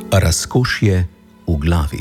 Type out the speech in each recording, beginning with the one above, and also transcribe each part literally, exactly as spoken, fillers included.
Razkošje v glavi.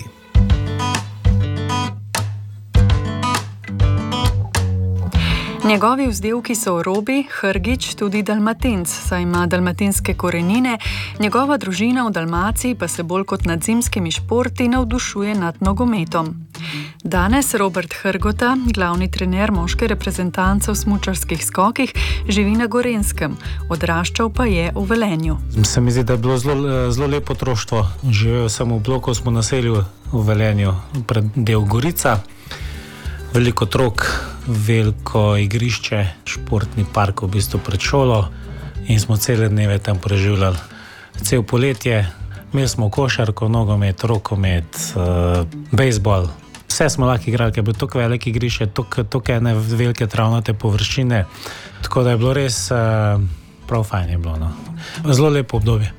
Njegovi vzdevki so Robi, Hrgič, tudi Dalmatinc, saj ima dalmatinske korenine, njegova družina v Dalmaciji pa se bolj kot nad zimskimi športi navdušuje nad nogometom. Danes Robert Hrgota, glavni trener moške reprezentance v smučarskih skokih, živi na Gorenjskem, odraščal pa je v Velenju. Se mi zdi, da je bilo zelo, zelo lepo otroštvo. Živel sem v bloku, smo naselili v Velenju, pred del Gorica. Veliko otrok, veliko igrišče, športni park v bistvu pred šolo in smo cele dneve tam preživljali. Cel poletje, imeli smo košarko, nogomet, rokomet, uh, bejzbol. Vse smo lahko igrali, ker je bilo toliko veliko igrišče, toliko ene velike travnate površine, tako da je bilo res uh, prav fajn je bilo, no. Zelo lepo obdobje.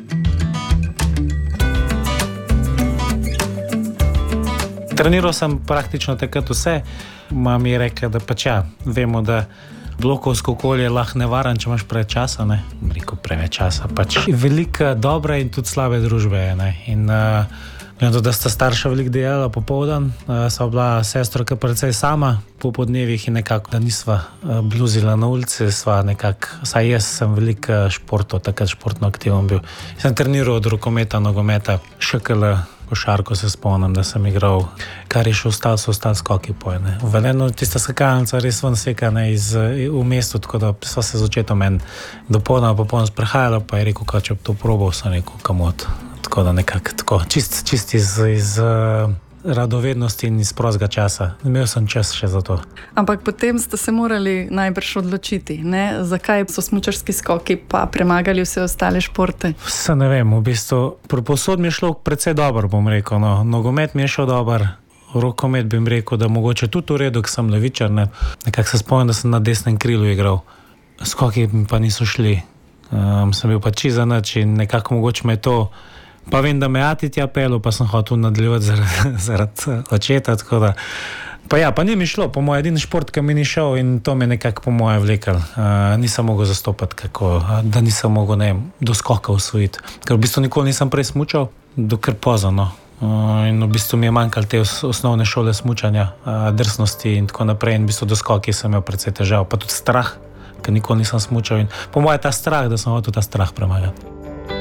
Treniral sem praktično takrat vse. Mama mi je rekla, da pač ja, vemo, da blokovsko okolje je lahko nevaren, če imaš preveč časa, ne? Rekel, preveč časa, pač velika dobra in tudi slabe družbe je, ne? In uh, vem, da sta starša veliko delala popoldan, uh, sva bila sestroka precej sama po podnevih in nekako, da nisva uh, bluzila na ulici, sva nekako, saj jaz sem veliko športov, takrat športno aktiven bil. Sem treniral od rokometa, nogometa, šekala, košarko se spomnim, da sem igral, kar je še ostal, so ostali skoki pojene. V Velenju tista skakalnica res ven sekane iz, v mestu, tako da sva se z očetom en dopolnila, popolno sprehajala, pa je rekel, kaj če bi to probal, sem rekel, kamot. Tako da nekako tako, čist, čist iz, iz uh, radovednosti in iz prostega časa. Imel sem čas še za to. Ampak potem ste se morali najbrž odločiti, ne? Zakaj so smučarski skoki pa premagali vse ostale športe? Se ne vem, v bistvu, posod mi je šlo precej dobro, bom rekel, no. Nogomet mi je šel dober, rokomet bi mi rekel, da mogoče tudi v redu, ker sem levičar, ne. Nekako se spomnim, da sem na desnem krilu igral. Skoki pa niso šli. Um, sem bil pa čiza nič in nekako mogoče me je to. Pa vem, da me ati tja pelo, pa sem hotel nadaljevati zaradi, zaradi očeta, tako da. Pa ja, pa ni mi šlo, po moje edini šport, ki mi ni šel in to me nekako po moje vlekel. Uh, nisem mogel zastopati, kako, da nisem mogel, ne vem, do skoka usvojiti. Ker v bistvu nikoli nisem prej smučal, dokler pozno. Uh, in v bistvu mi je manjkalo te os- osnovne šole smučanja, uh, drsnosti in tako naprej. In v bistvu do skoki sem imel precej težav, pa tudi strah, ker nikoli nisem smučal. In po moje ta strah, da sem hotel ta strah premagati.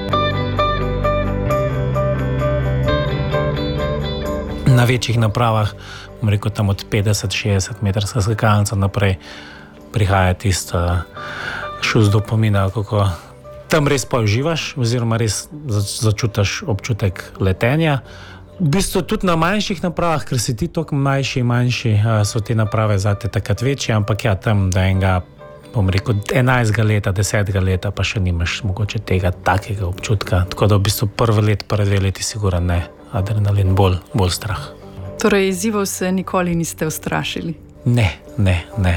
Na večjih napravah, bom rekel, tam od petdeset šestdeset metrska skakalnica naprej prihaja tista šus dopamina, kako tam res pa uživaš oziroma res začutiš občutek letenja. V bistvu tudi na manjših napravah, ker si ti toliko manjši in manjši, so te naprave zate takrat večje, ampak ja, tam da enega, bom rekel, enajstega leta, desetega leta pa še nimaš mogoče tega takega občutka. Tako da v bistvu prvi let, prvi dve leti sigurno ne. Adrenalin, bolj, bolj strah. Torej, izzivov se nikoli niste ustrašili? Ne, ne, ne.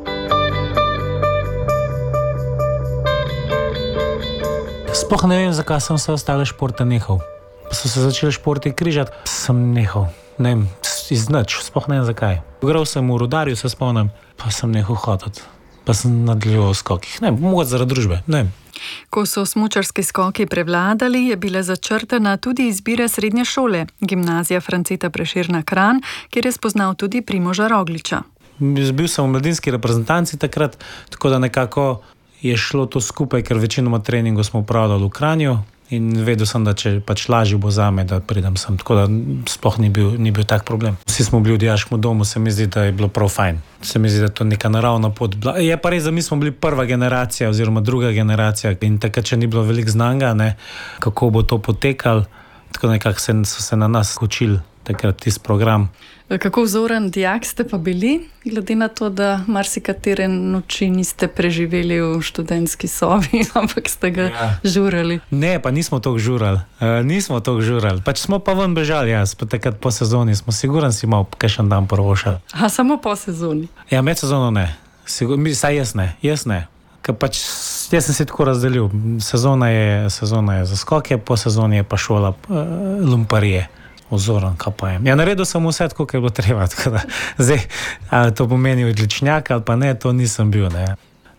Sploh ne vem, zakaj sem se ostale športe nehal. Pa so se začeli športi križati, sem nehal. Ne vem, iz nič, sploh ne vem zakaj. Igral sem v Rudarju, se spomnim, pa sem nehal hoditi. Pa sem nadaljeval v skokih. Ne vem, mogoče zaradi družbe, ne vem. Ko so smučarski skoki prevladali, je bila začrtana tudi izbira srednje šole, gimnazija Franceta Prešerna Kranj, kjer je spoznal tudi Primoža Rogliča. Bil sem v mladinski reprezentanci takrat, tako da nekako je šlo to skupaj, ker večinoma treningu smo upravljali v Kranju in vedel sem, da če pač lažje bo zame, da pridem sem, tako da sploh ni bil, ni bil tak problem. Vsi smo bili v dijaškem domu, se mi zdi, da je bilo prav fajn. Se mi zdi, da je to neka naravna pot. Je pa res, da mi smo bili prva generacija oziroma druga generacija in takrat, če ni bilo veliko znanga, ne, kako bo to potekalo, tako nekako se, so se na nas učili takrat tisti program. Kako vzoren dijak ste pa bili, glede na to, da marsikatere noči niste preživeli v študentski sobi, ampak ste ga ja. žurali? Ne, pa nismo toliko žurali. Uh, nismo toliko žurali. Pač smo pa ven bežali, jaz, pa takrat po sezoni smo siguran si mal kakšen dan prvošali. A samo po sezoni? Ja, med sezono ne. Sigur, saj jaz ne, jaz ne. Ker pač jaz sem si tako razdelil. Sezona je, sezona je za skoke, po sezoni je pa šola uh, lumparije. Ozoren, kaj pa je. Ja, naredil sem vse tako, kaj je bilo treba. Tako da, zdaj, ali to pomeni odličnjak ali pa ne, to nisem bil, ne.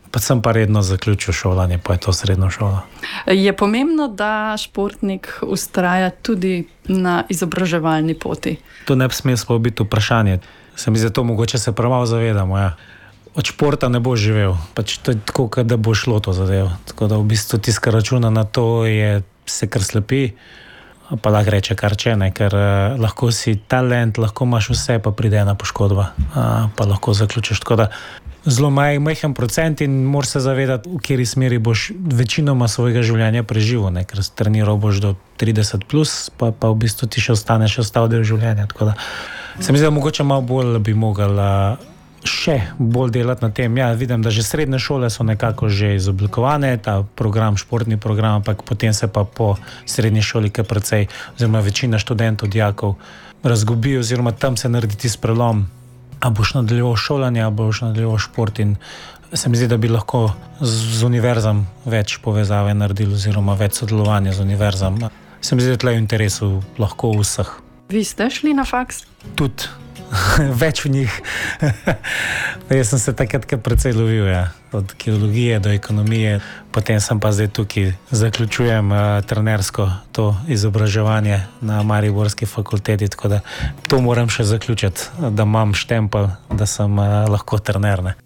Pa sem pa redno zaključil šolanje, pa je to srednjo šolo. Je pomembno, da športnik vztraja tudi na izobraževalni poti? To ne bi smelo biti vprašanje. Se mi zdi, to mogoče se premalo zavedamo. Ja. Od športa ne bo živel, pač to je tako, da bo šlo to zadevo. Tako da v bistvu tiska računa na to je se kar slepi, pa lahko reče kar če ne, ker uh, lahko si talent, lahko imaš vse, pa pride ena poškodba, uh, pa lahko zaključiš. Tako da zelo maj, majhen procent in moraš se zavedati, v kateri smeri boš večinoma svojega življenja preživel, ne? Ker treniral boš do trideset plus, pa, pa v bistvu ti še ostane še ostal del življenja. Tako da se mi zdi, da mogoče malo bolj bi mogel uh, še bolj delati na tem. Ja, vidim, da že srednje šole so nekako že izoblikovane, ta program, športni program, ampak potem se pa po srednji šoli kar precej, oziroma večina študentov, dijakov razgubi, oziroma tam se naredi tisti prelom, a boš nadaljeval šolanje, a boš nadaljeval šport, in se mi zdi, da bi lahko z univerzam več povezave naredili, oziroma več sodelovanja z univerzam. Se mi zdi, da tle v interesu lahko vseh. Vi ste šli na faks? Tudi. Več v njih. Jaz sem se takrat precej lovil, ja. Od kirurgije do ekonomije, potem sem pa zdaj tukaj, zaključujem uh, trenersko to izobraževanje na Mariborski fakulteti, tako da to moram še zaključiti, da imam štempel, da sem uh, lahko trener, ne.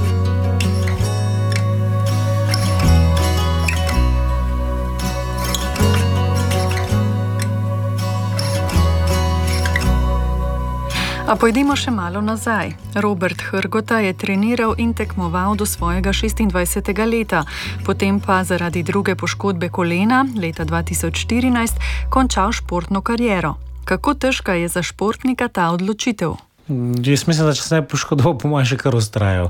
A pojdimo še malo nazaj. Robert Hrgota je treniral in tekmoval do svojega šestindvajsetega leta, potem pa zaradi druge poškodbe kolena leta dva tisoč štirinajst končal športno kariero. Kako težka je za športnika ta odločitev? Jaz mislim, da če se ne poškodoval, po mojem še kar ustrajal.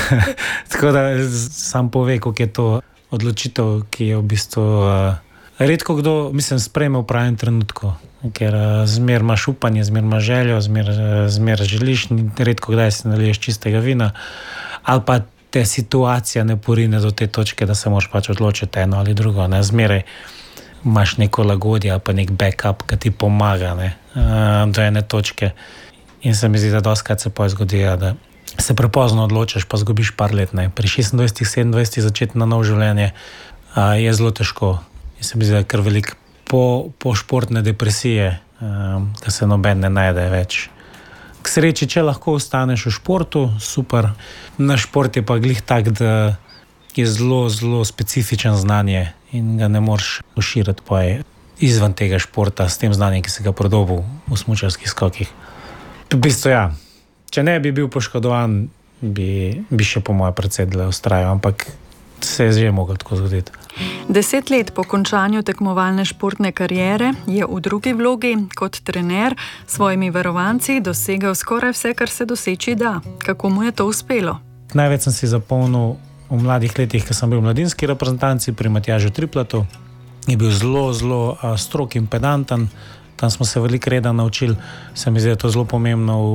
Tako da sam pove, koliko je to odločitev, ki je v bistvu uh, redko kdo, mislim, sprejme v pravem trenutku. Ker zmer imaš upanje, zmer imaš željo, zmer, zmer želiš, redko kdaj si naliješ čistega vina, ali pa te situacija ne porine do te točke, da se moraš pač odločiti eno ali drugo. Ne? Zmeraj imaš neko lagodje ali pa nek backup, ki ti pomaga, ne? Do ene točke. In se mi zdi, da dostikrat se pa zgodi, da se prepozno odločiš, pa zgubiš par let. Ne? Pri šestindvajsetih, sedemindvajsetih začeti na nov življenje je zelo težko. In se mi zdi, da je kar veliko Po, po športne depresije, um, da se noben ne najde več. K sreči, če lahko ostaneš v športu, super. Na šport je pa glih tak, da je zelo, zelo specifičen znanje in ga ne moreš uširiti pa izven tega športa s tem znanjem, ki si ga pridobil v smučarskih skokih. V bistvu ja, če ne bi bil poškodovan, bi, bi še po moje precej dlje vztrajal, ampak se je že moglo tako zgoditi. Deset let po končanju tekmovalne športne kariere je v drugi vlogi kot trener s svojimi varovanci dosegel skoraj vse, kar se doseči da. Kako mu je to uspelo? Največ sem si zapomnil v mladih letih, ko sem bil v mladinski reprezentanci pri Matjažu Triplatu. Je bil zelo, zelo uh, strog in pedanten. Tam smo se veliko reda naučili. Se mi zdi, da je to zelo pomembno v,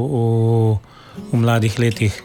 v, v mladih letih.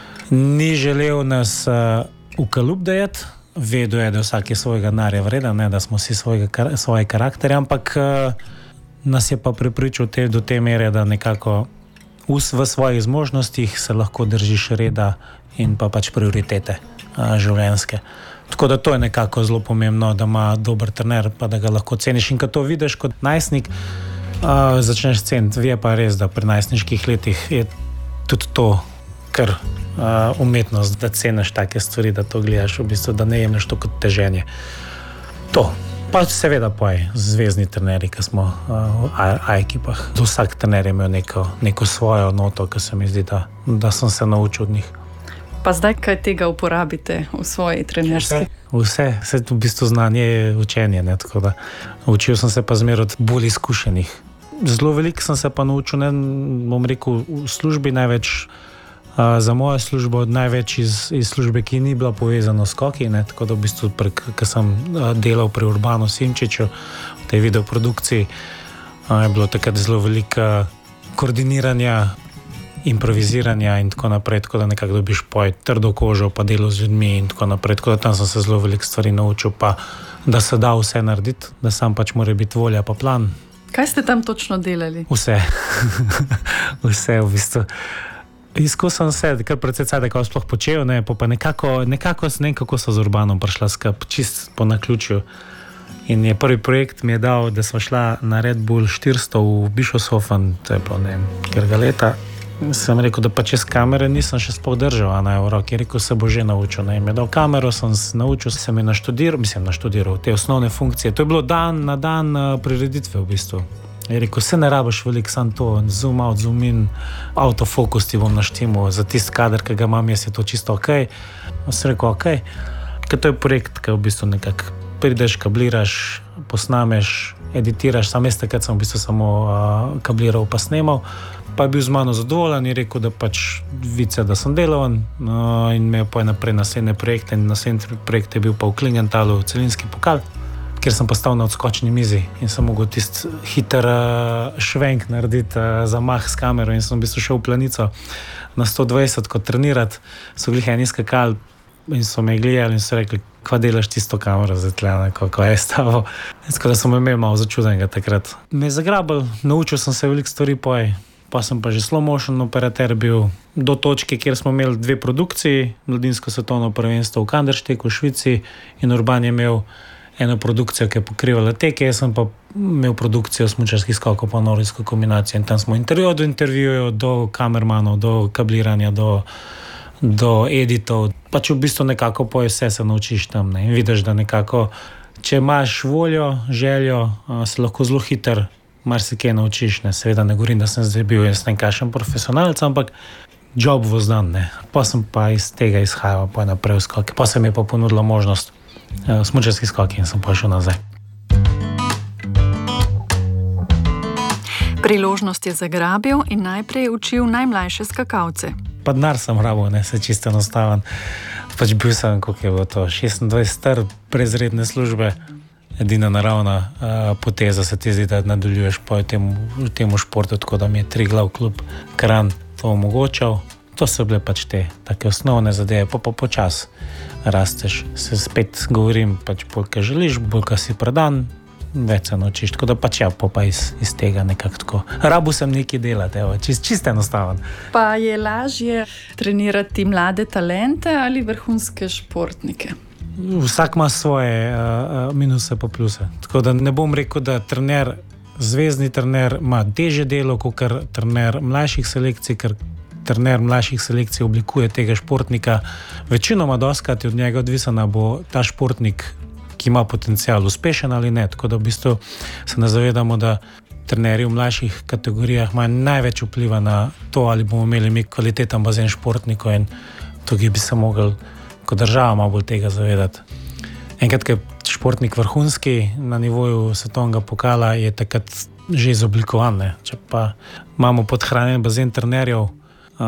Ni želel nas uh, v kalup dajati. Vedel je, da vsak je svojega denarja vreden, ne, da smo vsi svojega, svoje karakterje, ampak uh, nas je pa prepričal te, do te mere, da nekako v, v svojih zmožnostih se lahko držiš reda in pa pač prioritete uh, življenjske. Tako da to je nekako zelo pomembno, da ima dober trener, pa da ga lahko ceniš. In ko to vidiš kot najstnik, uh, začneš ceniti. Je pa res, da pri najstniških letih je tudi to kar uh, umetnost, da ceniš take stvari, da to gledaš, v bistvu, da ne jemlješ to kot teženje. To. Pa seveda pa je zvezdni trenerji, ki smo uh, v A-ekipah. Vsak trener je imel neko, neko svojo noto, ki se mi zdi, da, da sem se naučil od njih. Pa zdaj kaj tega uporabite v svoji trenerski? Vse, vse v bistvu znanje je učenje, ne, tako da učil sem se pa zmer od bolj izkušenih. Zelo veliko sem se pa naučil, ne, bom rekel, v službi največ. Uh, za mojo službo največ iz, iz službe, ki ni bila povezana s skoki, ne, tako da v bistvu, ker sem uh, delal pri Urbanu Simčiču v tej videoprodukciji, uh, je bilo takrat zelo veliko koordiniranja, improviziranja in tako naprej, tako da nekako dobiš poj trdo kožo, pa delo z ljudmi in tako naprej, tako da tam sem se zelo veliko stvari naučil, pa da se da vse narediti, da sam pač mora biti volja pa plan. Kaj ste tam točno delali? Vse. Vse v bistvu. Izkusen se, kar predvsej caj, da sploh počel, ne, pa nekako, nekako ne vem, kako so z Urbanom prišla skup, čist po naključju. In je prvi projekt mi je dal, da smo šla na Red Bull štiristo v Bischofshofen, to je bilo, ne vem, kjerga leta. Sem rekel, da pa čez kamere nisem še sploh držal, a ne v roki. Je rekel, se bo že naučil, ne. In mi je dal kamero, sem se naučil, sem je naštudiral, mislim, naštudiral te osnovne funkcije. To je bilo dan na dan prireditve v bistvu. Je rekel, se ne rabiš veliko, sam to, zoom out, zoom in, autofokus ti bom naštimal, za tist kader, ki ga imam, jaz je to čisto okej. Okay. Sem rekel, okej. Okay. Ker to je projekt, ki v bistvu nekako prideš, kabliraš, posnameš, editiraš, sam jaz takrat sem v bistvu samo uh, kabliral pa snemal. Pa je bil z mano zadovoljen in rekel, da pač vice, da sem delovan, uh, in me je pa naprej naslednje projekte. In naslednji projekt je bil pa v Klingentalu celinski pokal, kjer sem postal na odskočni mizi in sem mogel tist hiter uh, švenk narediti, uh, zamah s kamero in sem v bistvu šel v Planico na sto dvajset kot trenirati. So glih eni skakali in so me gledali in so rekli, kva delaš tisto kamero zdaj tle, kako je stavo. Tako da sem imel malo začudenega takrat. Me je zagrabil, naučil sem se veliko stvari poj. Pa sem pa že slow motion operater bil do točke, kjer smo imeli dve produkciji, mladinsko svetovno prvenstvo v Kanderšteku v Švici in Urban je imel eno produkcijo, ki je pokrivala teke, jaz sem pa imel produkcijo smučarskih skokov pa nordijsko kombinacijo in tam smo intervju od intervjujev do kamermanov, do kabliranja, do, do editov. Pač v bistvu nekako po vse se naučiš tam, ne? In vidiš, da nekako, če imaš voljo, željo, se lahko zelo hiter marsikaj naučiš, ne. Seveda ne govorim, da sem zdaj bil jaz nekakšen profesionalc, ampak job was done, ne. Pa sem pa iz tega izhajal pa naprej v skoke. Pa se mi je pa ponudila možnost uh, smučarskih skoki in sem pa šel nazaj. Priložnost je zagrabil in najprej učil najmlajše skakalce. Pa denar sem rabil, ne, se čisto enostaven. Pač bil sem, koliko je bilo to, šestindvajset star, brez redne službe. Edina naravna uh, poteza se ti zdi, da nadaljuješ po tem, temu športu, tako da mi je Triglav klub Kranj to omogočal. To so bile pač te take osnovne zadeve, pa pa počas rasteš. Se spet govorim, pač bolj, kaj želiš, bolj, kaj si predan, več se naučiš. Tako da pač ja, pa, pa iz, iz tega nekako tako. Rabu sem nekaj delati, evo, čist, čist enostaven. Pa je lažje trenirati mlade talente ali vrhunske športnike? Vsak ima svoje uh, minuse pa pluse. Tako da ne bom rekel, da trener, zvezdni trener ima težje delo, kot trener mlajših selekcij, ker trener mlajših selekcij oblikuje tega športnika. Večinoma doskrat od njega odvisana bo ta športnik, ki ima potencial, uspešen ali ne. Tako da v bistvu se ne zavedamo, da trenerji v mlajših kategorijah imajo največ vpliva na to, ali bomo imeli mi kvaliteten bazen športnikov in tukaj bi se mogli kot država malo bolj tega zavedati. Enkrat, ko je športnik vrhunski na nivoju svetovnega pokala, je takrat že izoblikovan, ne. Če pa imamo podhranjen bazen trenerjev uh,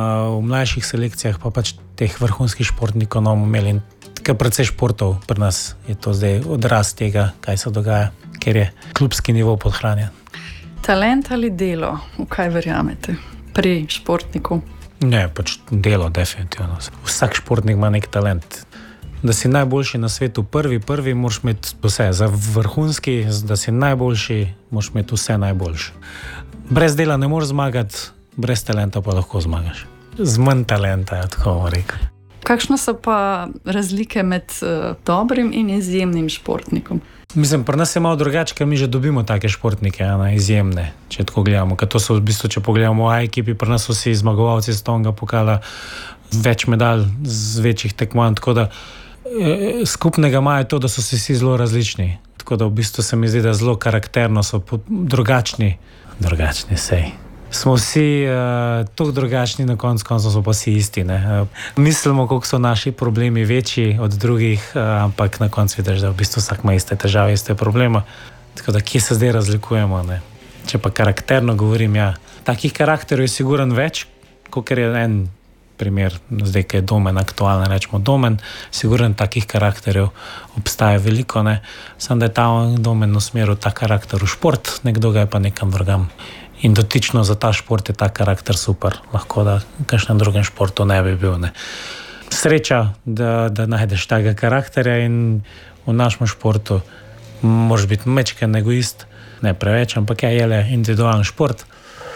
v mlajših selekcijah, pa pač teh vrhunskih športnikov ne bomo imeli. In kar precej športov pri nas je to zdaj odraz tega, kaj se dogaja, ker je klubski nivo podhranjen. Talent ali delo, v kaj verjamete pri športniku? Ne, pač delo, definitivno. Vsak športnik ima nek talent. Da si najboljši na svetu prvi, prvi, moraš imeti vse. Za vrhunski, da si najboljši, moraš imeti vse najboljše. Brez dela ne moreš zmagati, brez talenta pa lahko zmagaš. Z manj talenta, ja, tako bom rekel. Kakšne so pa razlike med uh, dobrim in izjemnim športnikom? Mislim, pri nas je malo drugače, ker mi že dobimo take športnike, ena, izjemne, če tako gledamo. Ker to so v bistvu, če pogledamo v A-ekipi, pri nas so vsi zmagovalci svetovnega pokala, več medalj z večjih tekmovanj, tako da e, skupnega imajo to, da so si vsi zelo različni. Tako da v bistvu se mi zdi, da zelo karakterno so drugačni. Drugačni, sej. Smo vsi uh, tako drugačni, na koncu koncev so pa vsi isti, ne. Uh, mislimo, koliko so naši problemi večji od drugih, uh, ampak na koncu vidiš, da v bistvu vsak ima iste težave, iste problema. Tako da kje se zdaj razlikujemo, ne. Če pa karakterno govorim, ja, takih karakterov je siguran več, kot je en primer, zdaj, ki je Domen aktualen, rečemo Domen, siguran takih karakterjev obstaja veliko, ne. Samo da je ta Domen usmeril ta karakter v šport, nekdo ga je pa nekam drugam. In dotično za ta šport je ta karakter super. Lahko da v kakšnem drugem športu ne bi bil, ne. Sreča, da, da najdeš tega karakterja in v našem športu moraš biti mečken egoist, ne preveč, ampak je le individualen šport.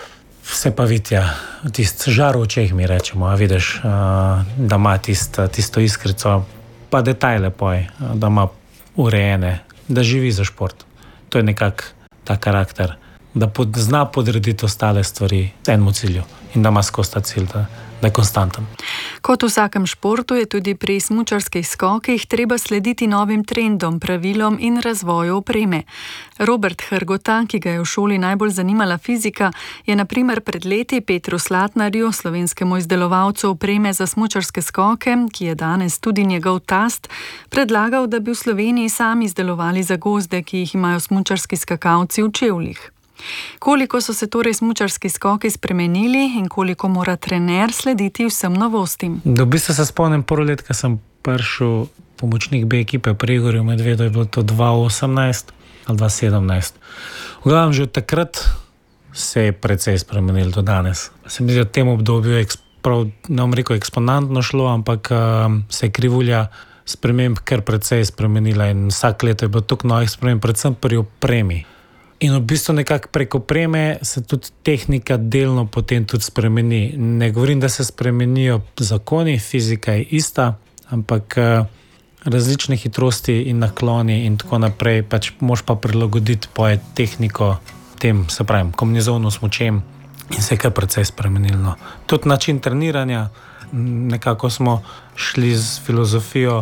vse pa vidi, ja, tisti žar v očeh mi rečemo, a vidiš, uh, da ima tist, tisto iskrico, pa detajle poj, da ima urejene, da živi za šport. To je nekak ta karakter, da pod, zna podrediti ostale stvari enemu cilju in da ima skozi ta cilj, da, da je konstanten. Kot v vsakem športu je tudi pri smučarskih skokih treba slediti novim trendom, pravilom in razvoju opreme. Robert Hrgota, ki ga je v šoli najbolj zanimala fizika, je na primer pred leti Petru Slatnarju, slovenskemu izdelovalcu opreme za smučarske skoke, ki je danes tudi njegov tast, predlagal, da bi v Sloveniji sami izdelovali zagozde, ki jih imajo smučarski skakalci v čevljih. Koliko so se torej smučarski skoki spremenili in koliko mora trener slediti vsem novostim? V bistvu se spomnim prvo let, ko sem prišel pomočnik B ekipe pri Igorju Medvedu, je bilo to dva osemnajst ali dva sedemnajst. V glavnem, že od takrat se je precej spremenil do danes. Se mi zdi, da v tem obdobju je prav, ne bom rekel eksponentno šlo, ampak um, se je krivulja sprememb kar precej spremenila in vsak leto je bilo toliko novih sprememb, predvsem pri opremi. In v bistvu nekako preko opreme se tudi tehnika delno potem tudi spremeni. Ne govorim, da se spremenijo zakoni, fizika je ista, ampak uh, različne hitrosti in nakloni in tako naprej, pač moš pa prilagoditi poje tehniko tem, se pravim, kombinezonu smučem in se je kar precej spremenilo. Tudi način treniranja, nekako smo šli z filozofijo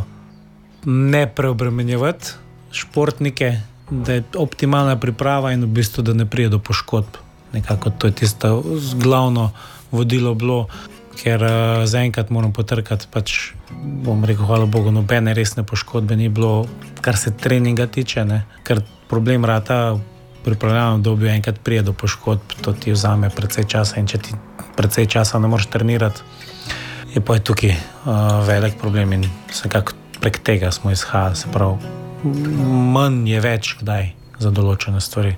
ne preobremenjevati športnike, da je optimalna priprava in v bistvu, da ne prije do poškodb. Nekako to je tisto glavno vodilo bilo, ker uh, zaenkrat moram potrkati, pač bom rekel, hvala Bogu, nobene resne poškodbe ni bilo, kar se treninga tiče, ne? Ker problem rata pripravljalnem obdobju enkrat prije do poškodb, to ti vzame precej časa in če ti precej časa ne moreš trenirati, je pa je tukaj uh, velik problem in vsekako prek tega smo izhajali, se pravi, manj je več kdaj za določene stvari.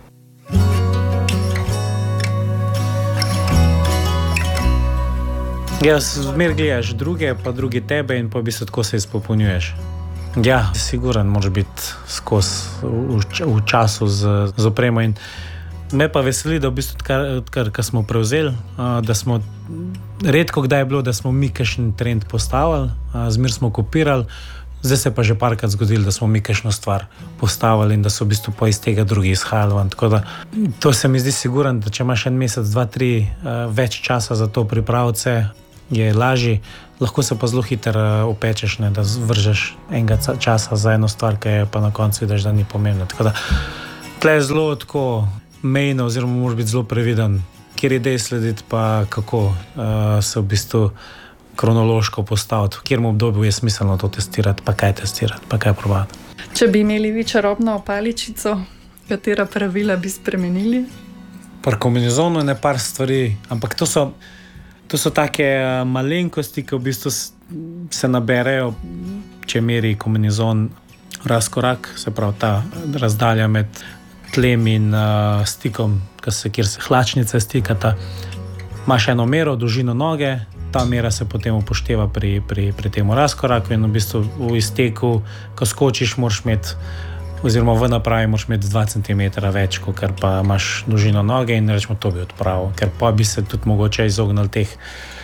Ja, zmer gledaš druge, pa drugi tebe in pa v bistvu tako se izpopolnjuješ. Ja, siguran moraš biti skozi v, v času z, z opremo in me pa veseli, da v bistvu kar, kar, kar smo prevzeli, da smo redko kdaj je bilo, da smo mi kakšen trend postavili, zmer smo kopirali. Zdaj se pa že parkrat zgodilo, da smo mi kakšno stvar postavili in da so v bistvu pa iz tega drugi izhajali. Tako da to se mi zdi siguran, da če imaš en mesec, dva, tri uh, več časa za to pripravce, je lažji. Lahko se pa zelo hitro uh, opečeš, ne, da vržeš enega časa za eno stvar, ki je pa na koncu vidiš, da ni pomembna. Tako da tle je zelo tako mejno oziroma moraš biti zelo previden, kjer idej slediti pa kako uh, se v bistvu kronološko postaviti, v kjerem obdobju je smiselno to testirati, pa kaj testirati, pa kaj probati. Če bi imeli vi čarobno paličico, katera pravila bi spremenili? Pri kombinezonu je ne par stvari, ampak to so, to so take malenkosti, ki v bistvu se naberejo, če meri kombinezon razkorak, se pravi ta razdalja med tlem in uh, stikom, se, kjer se hlačnice stikata. Imaš eno mero, dolžino noge, ta mera se potem upošteva pri, pri, pri tem razkoraku in v bistvu v izteku, ko skočiš, moraš imeti, oziroma v napravi moraš imeti dva centimetra več, kot pa imaš dolžino noge in rečemo, to bi odpravil, ker pa bi se tudi mogoče izognili teh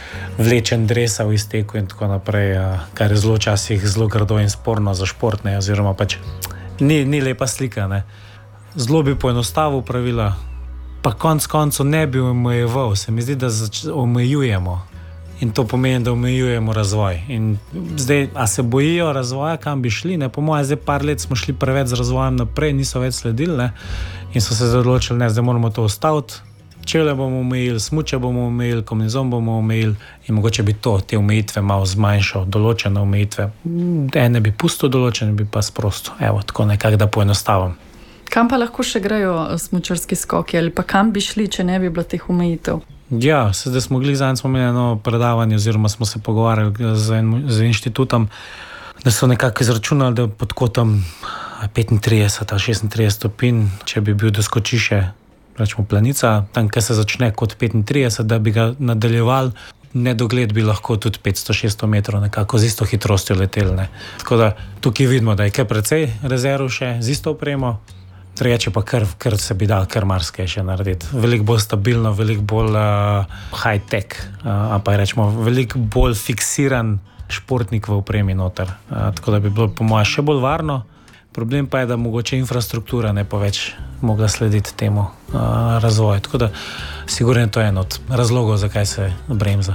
vlečen dresa v izteku in tako naprej, kar je zelo časih zelo grdo in sporno za športne, oziroma pač ni, ni lepa slika, ne. Zelo bi poenostavil pravila, pa konc koncu ne bi omejeval, se mi zdi, da omejujemo. In to pomeni, da omejujemo razvoj. In zdaj, a se bojijo razvoja, kam bi šli? Ne? Po mojem, zdaj par let smo šli preveč z razvojem naprej, niso več sledili, ne? In so se odločili, ne, zdaj moramo to ostaviti. Čevlje bomo omejili, smuče bomo omejili, kombinezon bomo omejili in mogoče bi to, te omejitve malo zmanjšal, določene omejitve. Ene bi pustil, določene bi pa sprostil. Evo, tako nekako, da poenostavim. Kam pa lahko še grejo smučarski skoki ali pa kam bi šli, če ne bi bilo teh omejitev? Ja, zdaj smo gli zadnjič smo imeli eno predavanje oziroma smo se pogovarjali z, en, z inštitutom, da so nekako izračunali, da pod kotom petintrideset ali šestintrideset stopinj, če bi bil doskočišče, rečemo planica, tam, kjer se začne kot petintrideset, da bi ga nadaljevali, nedogled bi lahko tudi petsto šeststo metrov nekako z isto hitrostjo leteli. Ne. Tako da tukaj vidimo, da je kaj precej rezerv še z isto opremo. Drugače pa kar, kar se bi dal kar marsikaj še narediti. Veliko bolj stabilno, veliko bolj uh, high-tech, uh, pa rečemo, veliko bolj fiksiran športnik v opremi noter. Uh, tako da bi bilo po mojem še bolj varno. Problem pa je, da mogoče infrastruktura ne pa več mogla slediti temu uh, razvoju. Tako da sigurno je to en od razlogov, zakaj se bremza.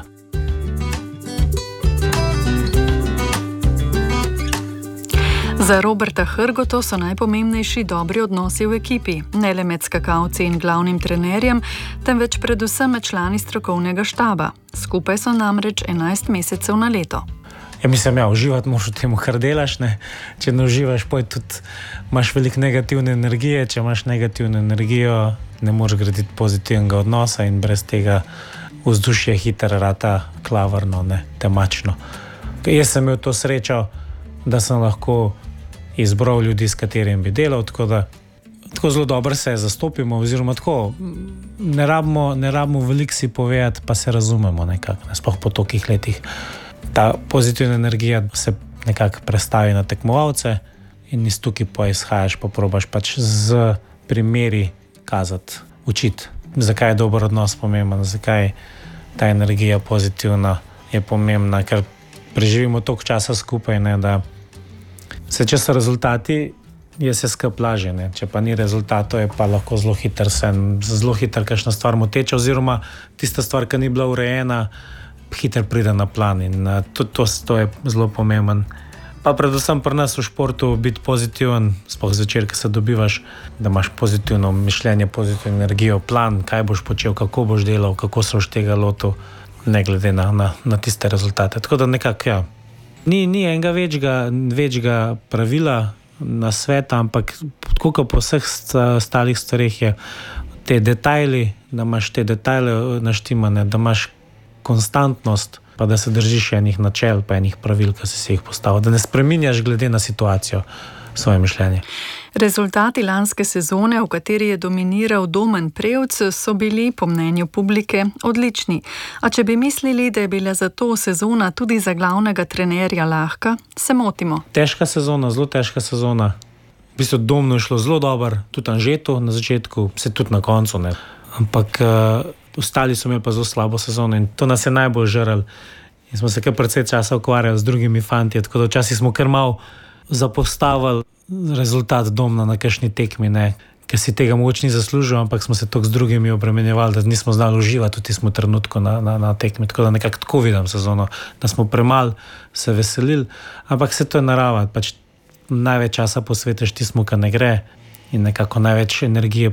Za Roberta Hrgoto so najpomembnejši dobri odnosi v ekipi, ne le med skakalci in glavnim trenerjem, temveč predvsem med člani strokovnega štaba. Skupaj so namreč enajst mesecev na leto. Ja, mislim, ja, uživati moraš v tem, kar delaš, ne? Če ne uživaš, poj tudi imaš veliko negativne energije, če imaš negativno energijo, ne moreš graditi pozitivnega odnosa in brez tega vzdušje hitro rata klavrno, ne, temačno. Jaz sem imel to srečo, da sem lahko izbral ljudi, s katerim bi delal, tako da tako zelo dobro se zastopimo, oziroma tako, ne rabimo, ne rabimo veliko si povedati, pa se razumemo nekako, ne, sploh po tolikih letih. Ta pozitivna energija se nekako prestavi na tekmovalce in iz tukaj pa izhajaš, pa probaš pač z primeri kazati, učiti, zakaj je dober odnos pomemben, zakaj ta energija pozitivna je pomembna, ker preživimo toliko časa skupaj, ne, da se če so rezultati, je se skup lažje, ne. Če pa ni rezultatov, je pa lahko zelo hitro se, zelo hitro kakšna stvar moteče, oziroma tista stvar, ki ni bila urejena, hitro pride na plan in to, to, to je zelo pomemben. Pa predvsem pri nas v športu biti pozitiven, sploh zvečer, ko se dobivaš, da imaš pozitivno mišljenje, pozitivno energijo, plan, kaj boš počel, kako boš delal, kako se boš tega lotil, ne glede na, na, na tiste rezultate. Tako da nekako, ja, Ni, ni enega večjega, večjega pravila na sveta, ampak tako kot po vseh ostalih stvareh je te detajli, da imaš te detajle naštimane, da imaš konstantnost, pa da se držiš enih načel, pa enih pravil, ki si jih postavil, da ne spreminjaš glede na situacijo svoje mišljenje. Rezultati lanske sezone, v kateri je dominiral Domen Prevc, so bili, po mnenju publike, odlični. A če bi mislili, da je bila za to sezona tudi za glavnega trenerja lahka, se motimo. Težka sezona, zelo težka sezona. V bistvu Domnu je šlo zelo dobro, tudi Anžetu na začetku, se tudi na koncu, ne. Ampak uh, ostali so imeli pa zelo slabo sezono in to nas je najbolj žrl. In smo se kar precej časa ukvarjali z drugimi fanti, tako da včasih smo kar malo zapostavili rezultat Domna na kakšni tekmi, ne, ker si tega mogoče ni zaslužil, ampak smo se toliko z drugimi obremenjevali, da nismo znali uživati v tistem trenutku na, na, na tekmi, tako da nekako tako vidim sezono, da smo premalo se veselili, ampak se to je narava, pač največ časa posvetiš tismu, kar ne gre in nekako največ energije